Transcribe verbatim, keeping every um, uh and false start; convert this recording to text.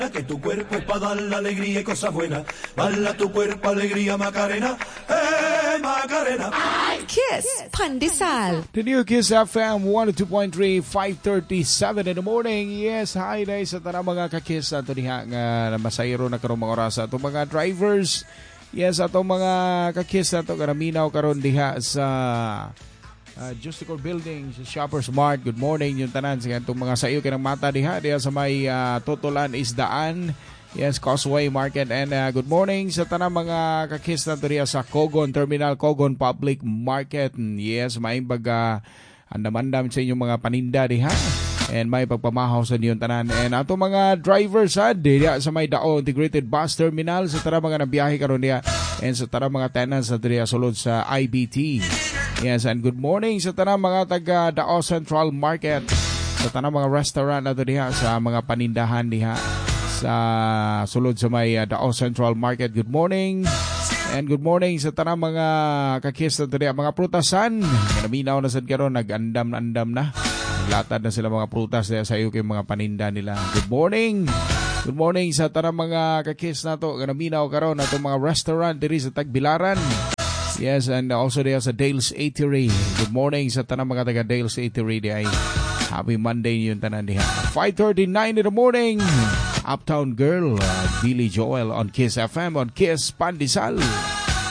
Que tu cuerpo es para dar la alegría y cosas buenas. Bala tu cuerpo, alegría, Macarena. Eh, Macarena. Kiss Pandesal. The new Kiss F M one oh two point three, five thirty-seven in the morning. Yes, hi day sa tanang mga ka-Kiss ato diha nga masayro na karong mga oras ato mga drivers. Yes, ato mga ka-Kiss ato karaminaw karon diha sa Uh, Justical Building sa Shoppers Mart. Good morning yung tanan sa itong mga sayo kinang mata diha diha sa may uh, Totolan Isdaan. Yes, Causeway Market. And uh, good morning sa tanang mga kakis na diha sa Cogon Terminal, Cogon Public Market. Yes, may baga andam-andam sa inyong mga paninda diha. And may pagpamahaw sa niyon tanan. And ato mga drivers ha, diha sa may Dao Integrated Bus Terminal sa tara mga nabiyahe karon diha. And sa tara mga tenants na diha sulod sa I B T. Yes, and good morning sa tanang mga taga Dao Central Market, sa tanang mga restaurant na diha, sa mga panindahan diha sa sulod sa may uh, Dao Central Market. Good morning. And good morning sa tanang mga kakis na diha, mga prutasan. Naminaw na sad karon, nag-andam-andam na. Naglatad na sila mga prutas diha sa iyo kay mga paninda nila. Good morning. Good morning sa tanang mga kakis na to. Naminaw karon atong mga restaurant diri sa Tagbilaran. Yes, and also there sa Dale's Eatery. Good morning sa tanang mga taga Dale's Eatery. Di ay happy Monday yung tanan diha. five thirty-nine in the morning. Uptown Girl, uh, Billy Joel on Kiss F M on Kiss Pandesal.